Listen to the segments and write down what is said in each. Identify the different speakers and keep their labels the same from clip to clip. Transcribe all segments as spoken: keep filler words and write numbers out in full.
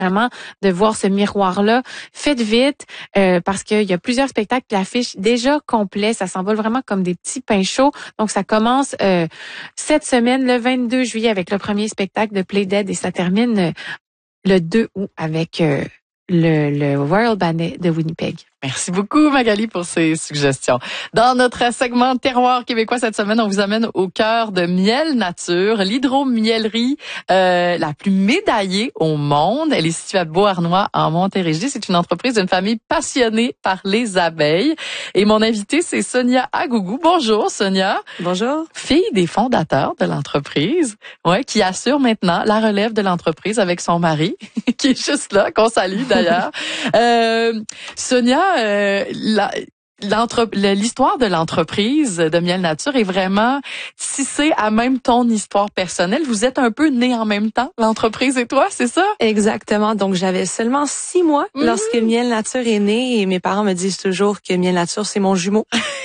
Speaker 1: vraiment de voir ce miroir-là. Faites vite euh, parce qu'il y a plusieurs spectacles qui l'affichent déjà complet. Ça s'envole vraiment comme des petits pains chauds. Donc, ça commence euh, cette semaine, le vingt-deux juillet, avec le premier spectacle de Play Dead et ça termine euh, le deux août avec euh, le, le Royal Ballet de Winnipeg.
Speaker 2: Merci beaucoup, Magali, pour ces suggestions. Dans notre segment Terroir québécois cette semaine, on vous amène au cœur de Miel Nature, l'hydromiellerie euh, la plus médaillée au monde. Elle est située à Beauharnois, en Montérégie. C'est une entreprise d'une famille passionnée par les abeilles. Et mon invitée, c'est Sonia Agougou. Bonjour, Sonia.
Speaker 3: Bonjour.
Speaker 2: Fille des fondateurs de l'entreprise, ouais, qui assure maintenant la relève de l'entreprise avec son mari, qui est juste là, qu'on salue d'ailleurs. euh, Sonia, Euh, la, l'histoire de l'entreprise de Miel Nature est vraiment tissée à même ton histoire personnelle. Vous êtes un peu nés en même temps, l'entreprise et toi, c'est ça?
Speaker 3: Exactement. Donc, j'avais seulement six mois mmh. lorsque Miel Nature est né et mes parents me disent toujours que Miel Nature, c'est mon jumeau.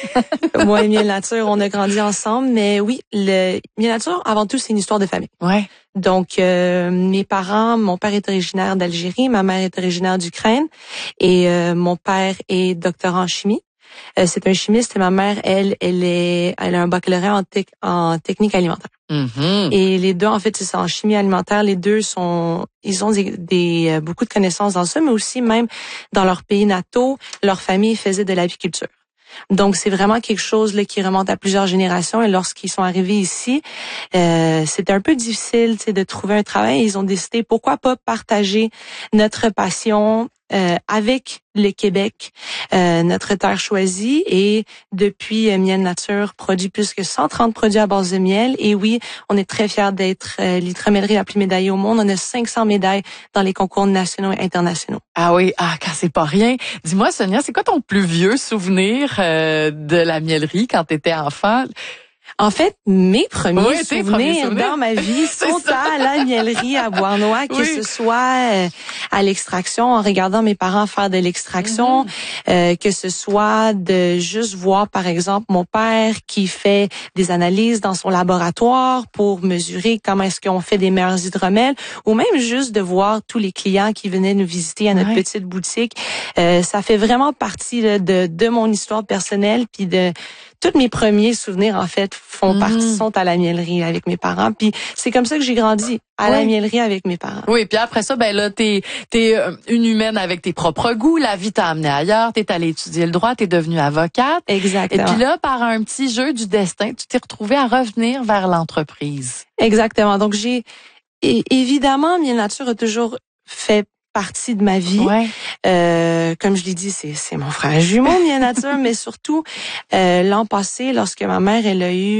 Speaker 3: Moi et Miel Nature, on a grandi ensemble. Mais oui, le Miel Nature, avant tout, c'est une histoire de famille.
Speaker 2: Ouais.
Speaker 3: Donc, euh, mes parents, mon père est originaire d'Algérie, ma mère est originaire d'Ukraine et euh, mon père est doctorant en chimie. Euh, c'est un chimiste et ma mère, elle, elle est, elle a un baccalauréat en, tec- en technique alimentaire.
Speaker 2: Mm-hmm.
Speaker 3: Et les deux, en fait, c'est ça, en chimie alimentaire, les deux sont, ils ont des, des euh, beaucoup de connaissances dans ça, mais aussi même dans leur pays nataux, leur famille faisait de l'apiculture. Donc, c'est vraiment quelque chose là qui remonte à plusieurs générations. Et lorsqu'ils sont arrivés ici, euh, c'était un peu difficile, tu sais, de trouver un travail. Ils ont décidé, pourquoi pas partager notre passion euh, avec le Québec, euh, notre terre choisie. Et depuis, euh, Miel Nature produit plus que cent trente produits à base de miel. Et oui, on est très fiers d'être euh, l'hydromiellerie la plus médaillée au monde. On a cinq cents médailles dans les concours nationaux et internationaux.
Speaker 2: Ah oui, ah quand c'est pas rien. Dis-moi, Sonia, c'est quoi ton plus vieux souvenir euh, de la mielerie quand t'étais enfant?
Speaker 3: En fait, mes premiers,
Speaker 2: oui,
Speaker 3: souvenirs,
Speaker 2: premiers souvenirs
Speaker 3: dans ma vie sont à la mielerie à Beauharnois, que oui. ce soit euh, à l'extraction, en regardant mes parents faire de l'extraction, mm-hmm. euh, que ce soit de juste voir, par exemple, mon père qui fait des analyses dans son laboratoire pour mesurer comment est-ce qu'on fait des meilleurs hydromels, ou même juste de voir tous les clients qui venaient nous visiter à notre ouais. petite boutique. Euh, ça fait vraiment partie là, de, de mon histoire personnelle, puis de tous mes premiers souvenirs, en fait, font mmh. partie, sont à la mielerie avec mes parents. Puis c'est comme ça que j'ai grandi, à oui. la mielerie avec mes parents.
Speaker 2: Oui, puis après ça, ben là, t'es, t'es une humaine avec tes propres goûts. La vie t'a amené ailleurs. T'es allée étudier le droit, t'es devenue avocate.
Speaker 3: Exactement.
Speaker 2: Et puis là, par un petit jeu du destin, tu t'es retrouvée à revenir vers l'entreprise.
Speaker 3: Exactement. Donc j'ai, et évidemment, Miel Nature a toujours fait partie de ma vie.
Speaker 2: Ouais.
Speaker 3: Euh, comme je l'ai dit, c'est c'est mon frère jumeau, Miel Nature, mais surtout euh, l'an passé, lorsque ma mère elle a eu,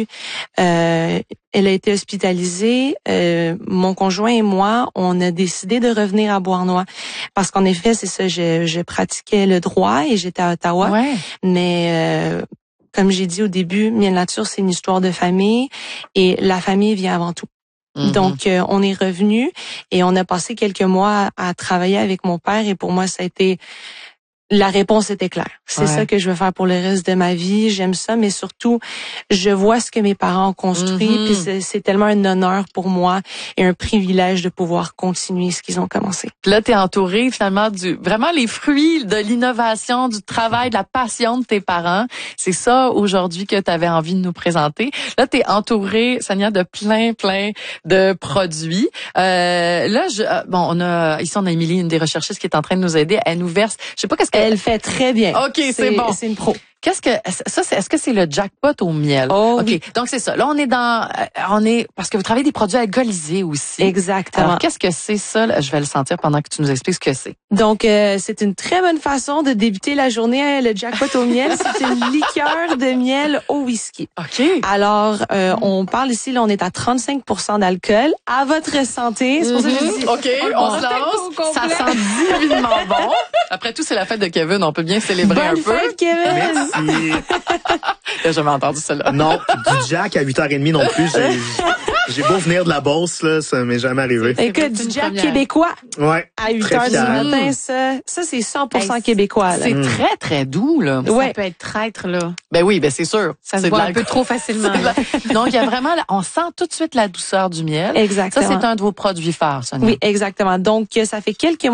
Speaker 3: euh, elle a été hospitalisée, euh, mon conjoint et moi, on a décidé de revenir à Beauharnois parce qu'en effet, c'est ça, je, je pratiquais le droit et j'étais à Ottawa,
Speaker 2: ouais.
Speaker 3: mais euh, comme j'ai dit au début, Miel Nature, c'est une histoire de famille et la famille vient avant tout. Mm-hmm. Donc, euh, on est revenu et on a passé quelques mois à, à travailler avec mon père et pour moi, ça a été... La réponse était claire. C'est ouais. ça que je veux faire pour le reste de ma vie. J'aime ça, mais surtout, je vois ce que mes parents ont construit. Mm-hmm. Puis c'est, c'est tellement un honneur pour moi et un privilège de pouvoir continuer ce qu'ils ont commencé.
Speaker 2: Puis là, t'es entourée finalement du vraiment les fruits de l'innovation, du travail, de la passion de tes parents. C'est ça aujourd'hui que tu avais envie de nous présenter. Là, t'es entourée, Sonia, de plein, plein de produits. Euh, là, je, bon, on a ici on a Émilie, une des recherchistes qui est en train de nous aider. Elle nous verse, je sais pas qu'est-ce que
Speaker 3: elle fait très bien.
Speaker 2: OK, c'est, c'est bon.
Speaker 3: C'est une pro.
Speaker 2: Qu'est-ce que ça c'est est-ce que c'est le jackpot au miel?
Speaker 3: Oh,
Speaker 2: OK.
Speaker 3: oui.
Speaker 2: Donc c'est ça. Là on est dans on est parce que vous travaillez des produits alcoolisés aussi.
Speaker 3: Exactement.
Speaker 2: Alors qu'est-ce que c'est ça? Là, je vais le sentir pendant que tu nous expliques ce que c'est.
Speaker 3: Donc euh, c'est une très bonne façon de débuter la journée le jackpot au miel, c'est une liqueur de miel au whisky.
Speaker 2: OK.
Speaker 3: Alors euh, on parle ici là on est à trente-cinq pour cent d'alcool à votre santé. C'est pour ça que je dis
Speaker 2: OK, on, on se lance. Ça sent divinement bon. Après tout c'est la fête de Kevin, on peut bien célébrer
Speaker 3: Bonne
Speaker 2: un peu.
Speaker 3: Fête, Kevin.
Speaker 4: Merci.
Speaker 2: J'ai jamais entendu cela.
Speaker 4: Non, du Jack à huit heures trente non plus. J'ai, j'ai beau venir de la Beauce, là, ça m'est jamais arrivé.
Speaker 3: Écoute, du Jack première. Québécois.
Speaker 4: Ouais.
Speaker 3: À huit heures du matin, ça, ça c'est cent pour cent
Speaker 2: hey,
Speaker 3: québécois. Là.
Speaker 2: C'est mmh. très, très doux, là.
Speaker 1: Ouais. Ça peut être traître, là.
Speaker 2: Ben oui, ben c'est sûr.
Speaker 1: Ça se voit un peu trop facilement.
Speaker 2: Donc, il y a vraiment, on sent tout de suite la douceur du miel.
Speaker 3: Exactement.
Speaker 2: Ça, c'est un de vos produits phares, Sonia.
Speaker 3: Oui, exactement. Donc, ça fait quelques mois